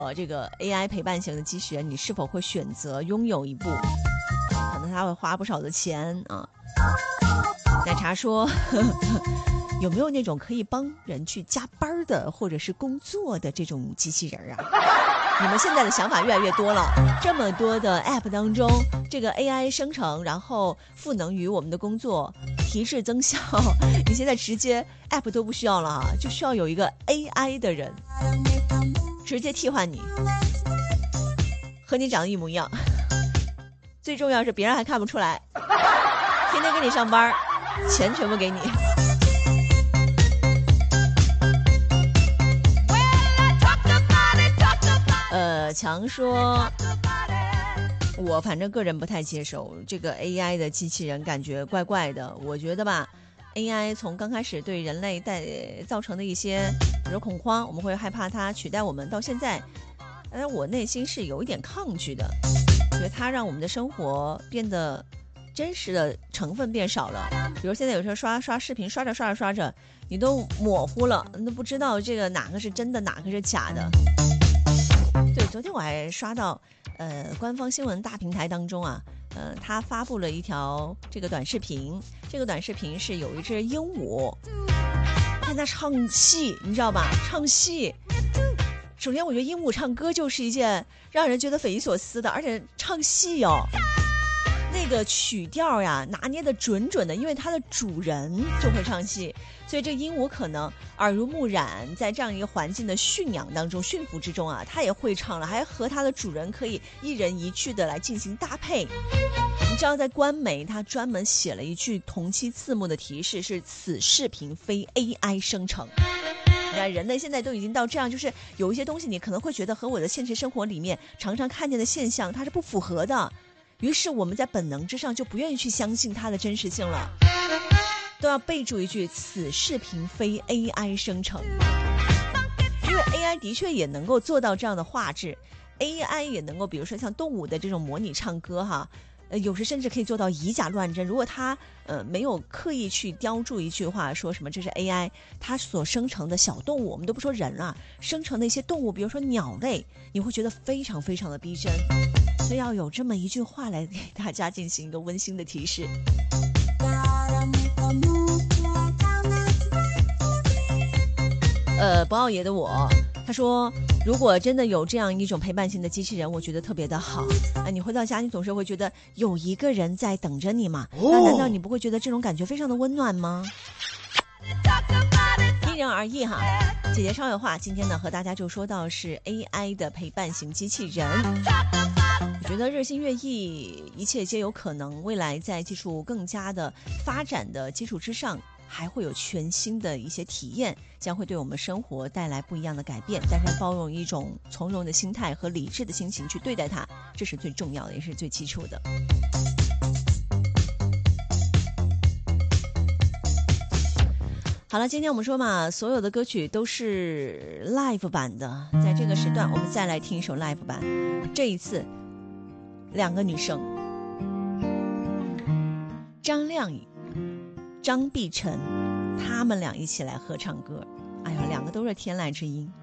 这个 AI 陪伴型的机器人，你是否会选择拥有一部？可能他会花不少的钱啊。奶茶说有没有那种可以帮人去加班的或者是工作的这种机器人啊？你们现在的想法越来越多了，这么多的 app 当中，这个 AI 生成，然后赋能于我们的工作，提质增效，你现在直接 app 都不需要了啊，就需要有一个 AI 的人直接替换你，和你长得一模一样，最重要是别人还看不出来，天天给你上班，钱全部给你。强说我反正个人不太接受这个 AI 的机器人，感觉怪怪的。我觉得吧， AI 从刚开始对人类造成的一些比如恐慌，我们会害怕它取代我们，到现在我内心是有一点抗拒的，觉得它让我们的生活变得真实的成分变少了。比如现在有时候刷视频，刷着你都模糊了，你都不知道这个哪个是真的哪个是假的。对，昨天我还刷到官方新闻大平台当中啊，他发布了一条这个短视频，这个短视频是有一只鹦鹉看他唱戏，你知道吧？唱戏，首先我觉得鹦鹉唱歌就是一件让人觉得匪夷所思的，而且唱戏哦，那个曲调呀拿捏的准准的，因为它的主人就会唱戏，所以这鹦鹉可能耳濡目染，在这样一个环境的驯养当中、驯服之中啊，它也会唱了，还和它的主人可以一人一句的来进行搭配。你知道在官媒它专门写了一句同期字幕的提示是此视频非 AI 生成。你看人类现在都已经到这样，就是有一些东西你可能会觉得和我的现实生活里面常常看见的现象它是不符合的，于是我们在本能之上就不愿意去相信它的真实性了，都要备注一句此视频非 AI 生成。因为 AI 的确也能够做到这样的画质， AI 也能够比如说像动物的这种模拟唱歌哈，有时甚至可以做到以假乱真。如果它没有刻意去雕注一句话说什么这是 AI， 它所生成的小动物，我们都不说人了，生成的一些动物比如说鸟类，你会觉得非常非常的逼真。所以要有这么一句话来给大家进行一个温馨的提示。不傲爷的我他说，如果真的有这样一种陪伴型的机器人，我觉得特别的好。你回到家你总是会觉得有一个人在等着你嘛，那难道你不会觉得这种感觉非常的温暖吗？因人而异哈。姐姐稍有话，今天呢和大家就说到是 AI 的陪伴型机器人。我觉得日新月异，一切皆有可能，未来在技术更加的发展的基础之上，还会有全新的一些体验，将会对我们生活带来不一样的改变，但是包容一种从容的心态和理智的心情去对待它，这是最重要的，也是最基础的。好了，今天我们说嘛，所有的歌曲都是 live 版的，在这个时段我们再来听一首 live 版。这一次两个女生，张靓颖、张碧晨，他们俩一起来合唱歌。哎呀，两个都是天籁之音。